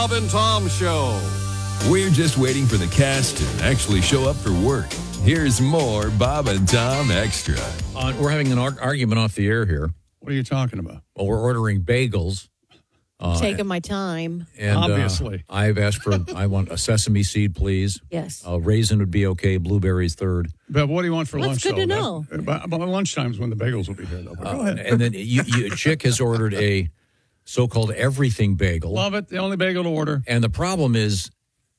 Bob and Tom Show. We're just waiting for the cast to actually show up for work. Here's more Bob and Tom Extra. We're having an argument off the air here. What are you talking about? Well, we're ordering bagels. Taking my time. And, obviously. I've asked I want a sesame seed, please. Yes. Raisin would be okay. Blueberries third. But what do you want for lunch? That's good to know. About lunchtime's when the bagels will be here, though. But go ahead. And then Chick has ordered a so-called everything bagel. Love it. The only bagel to order. And the problem is